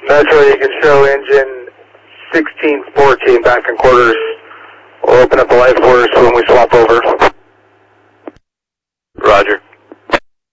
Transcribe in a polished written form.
That's where you can show engine 1614 back in quarters.